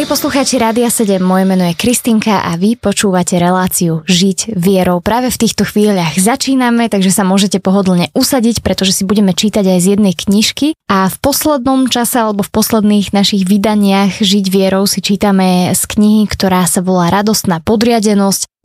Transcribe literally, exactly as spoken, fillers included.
poslucháči Rádia sedem, moje meno je Kristinka a vy počúvate reláciu Žiť vierou. Práve v týchto chvíľach začíname, takže sa môžete pohodlne usadiť, pretože si budeme čítať aj z jednej knižky a v poslednom čase alebo v posledných našich vydaniach Žiť vierou si čítame z knihy, ktorá sa volá Radostná podriadenosť